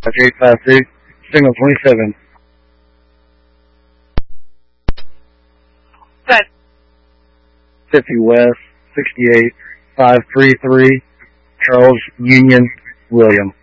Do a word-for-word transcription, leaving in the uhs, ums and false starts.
eight five two, signal twenty-seven. Good. fifty West, sixty-eight, five three three, Charles Union, William.